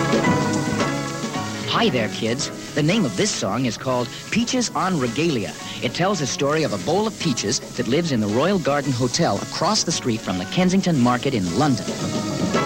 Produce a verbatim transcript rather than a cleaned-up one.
Hi there, kids. The name of this song is called Peaches on Regalia. It tells a story of a bowl of peaches that lives in the Royal Garden Hotel across the street from the Kensington Market in London.